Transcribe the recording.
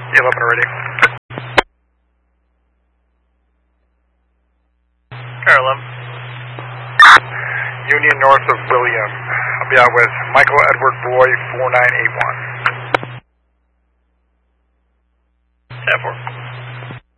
11 already. Carolyn. Union north of William. I'll be out with Michael Edward Boy 4981. 10-4.